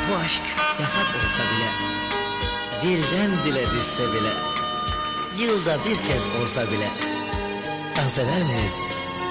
Bu aşk yasak olsa bile, dilden dile düşse bile, yılda bir kez olsa bile, dans eder miyiz?